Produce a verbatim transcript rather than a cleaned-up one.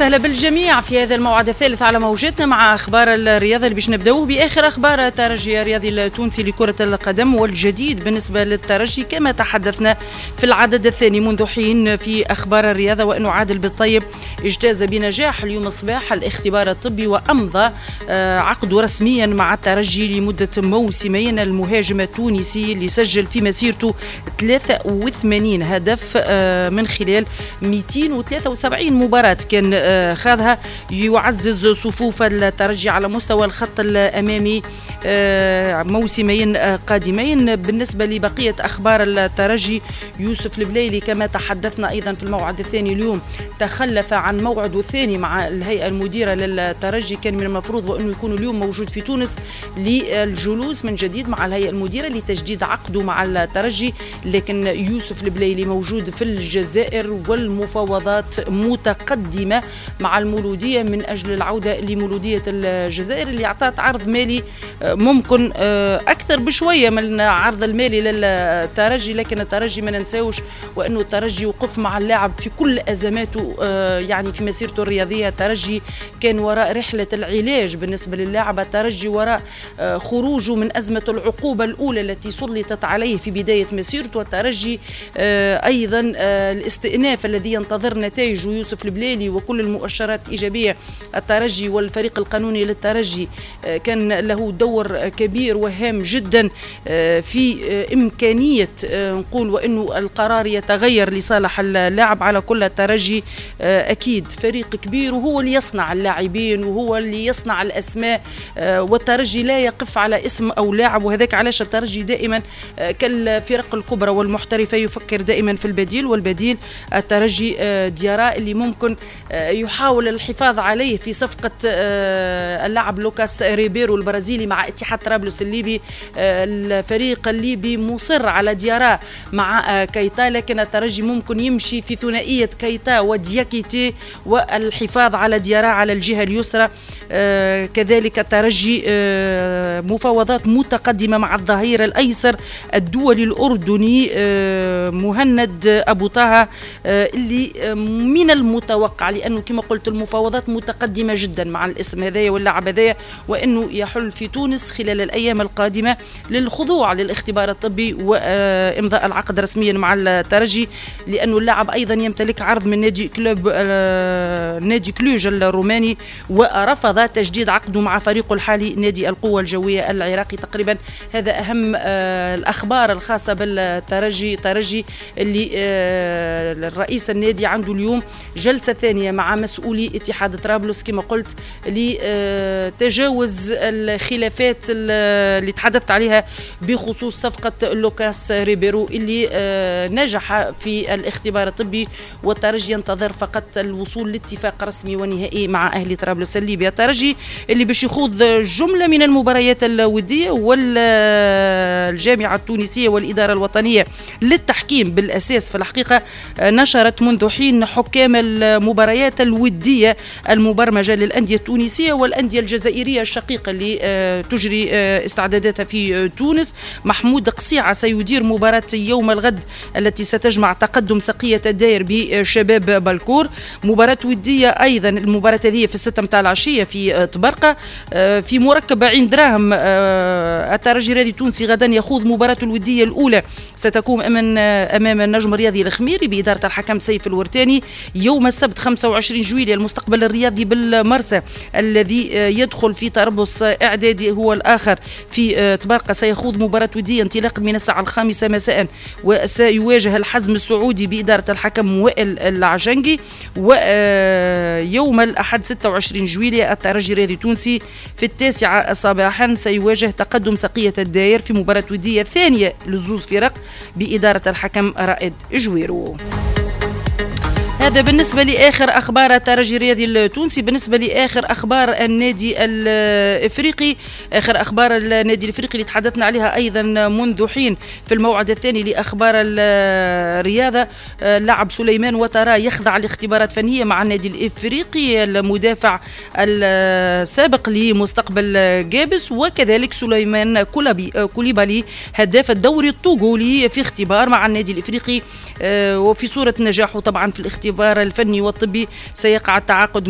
وسهلا بالجميع في هذا الموعد الثالث على موجتنا مع أخبار الرياضة اللي باش نبداوه بآخر أخبار الترجي الرياضي التونسي لكرة القدم والجديد بالنسبة للترجي كما تحدثنا في العدد الثاني منذ حين في أخبار الرياضة، وأنه عادل بالطيب اجتاز بنجاح اليوم الصباح الاختبار الطبي وأمضى عقده رسميا مع الترجي لمدة موسمين. المهاجم التونسي اللي سجل في مسيرته ثلاثة وثمانين هدف من خلال مئتين وثلاثة وسبعين مباراة كان خاضها، يعزز صفوف الترجي على مستوى الخط الأمامي موسمين قادمين. بالنسبة لبقية أخبار الترجي، يوسف البليلي كما تحدثنا أيضا في الموعد الثاني اليوم تخلف عن موعده الثاني مع الهيئة المديرة للترجي، كان من المفروض وأنه يكون اليوم موجود في تونس للجلوس من جديد مع الهيئة المديرة لتجديد عقده مع الترجي، لكن يوسف البليلي موجود في الجزائر والمفاوضات متقدمة مع المولودية من أجل العودة لمولودية الجزائر اللي أعطت عرض مالي ممكن أكثر بشوية من عرض المالي للترجي، لكن الترجي ما ننساوش وأنه الترجي وقف مع اللاعب في كل أزماته، يعني في مسيرته الرياضية الترجي كان وراء رحلة العلاج بالنسبة للاعب، الترجي وراء خروجه من أزمة العقوبة الأولى التي سلطت عليه في بداية مسيرته، والترجي أيضا الاستئناف الذي ينتظر نتائجه يوسف البليلي وكل المؤشرات إيجابية. الترجي والفريق القانوني للترجي كان له دور كبير وهام جدا في إمكانية نقول وأنه القرار يتغير لصالح اللاعب. على كل الترجي أكيد فريق كبير وهو اللي يصنع اللاعبين وهو اللي يصنع الأسماء، والترجي لا يقف على اسم أو لاعب، وهذاك علاش الترجي دائما كالفرق الكبرى والمحترفة يفكر دائما في البديل، والبديل الترجي ديارا اللي ممكن يحاول الحفاظ عليه في صفقة اللاعب لوكاس ريبيرو البرازيلي مع اتحاد طرابلس الليبي. الفريق الليبي مصر على ديارا مع كايتا، لكن الترجي ممكن يمشي في ثنائية كايتا ودياكيتي والحفاظ على ديارا على الجهة اليسرى. كذلك الترجي مفاوضات متقدمة مع الظهير الأيسر الدولي الأردني مهند أبو طه، اللي من المتوقع لأنه كما قلت المفاوضات متقدمة جدا مع الاسم هذايا واللاعب هذايا، وأنه يحل في تونس خلال الأيام القادمة للخضوع للاختبار الطبي وإمضاء العقد رسميا مع الترجي، لأنه اللاعب أيضا يمتلك عرض من نادي كلوب نادي كلوج الروماني، ورفض تجديد عقده مع فريقه الحالي نادي القوة الجوية العراقي. تقريبا هذا أهم الأخبار الخاصة بالترجي. ترجي اللي الرئيس النادي عنده اليوم جلسة ثانية مع مسؤولي اتحاد طرابلس كما قلت لتجاوز الخلافات اللي تحدثت عليها بخصوص صفقة لوكاس ريبيرو اللي نجح في الاختبار الطبي، والترجي ينتظر فقط الوصول لاتفاق رسمي ونهائي مع أهلي طرابلس الليبي. الترجي اللي باش يخوض جملة من المباريات الودية والجامعة التونسية والإدارة الوطنية للتحكيم بالأساس في الحقيقة نشرت منذ حين حكام المباريات الودية المبرمجة للأندية التونسية والأندية الجزائرية الشقيقة اللي تجري استعداداتها في تونس. محمود قصيعة سيدير مباراة يوم الغد التي ستجمع تقدم سقية الداير بشباب بالكور، مباراة ودية أيضا المباراة هذه في الستة متاع العشية في طبرقة في مركب عين دراهم. الترجي الرياضي التونسي غدا يخوض مباراة الودية الأولى ستكون أمام أمام النجم الرياضي الخميري بإدارة الحكم سيف الورتاني يوم السبت خمسة وعشرين جويلية. المستقبل الرياضي بالمرسى الذي يدخل في تربص إعدادي هو الآخر في طبرقة سيخوض مباراة ودية انطلاقا من الساعة الخامسة مساء، وسيواجه الحزم السعودي بإدارة الحكم وائل العجنجي. ويوم الأحد ستة وعشرين جويلية الترجي الرياضي التونسي في التاسعة صباحا سيواجه تقدم سقية الداير في مباراة ودية ثانية للزوز فرق بإدارة الحكم رائد جويرو. هذا بالنسبة لآخر أخبار الترجي الرياضي التونسي. بالنسبة لآخر أخبار النادي الإفريقي، آخر أخبار النادي الإفريقي اللي تحدثنا عليها أيضا منذ حين في الموعد الثاني لأخبار الرياضة، لاعب سليمان وترا يخضع لاختبارات فنية مع النادي الإفريقي، المدافع السابق لمستقبل جابس، وكذلك سليمان كوليبالي هداف الدوري الطوغولي في اختبار مع النادي الإفريقي، وفي صورة نجاحه طبعا في الاختبار الفني والطبي سيقع التعاقد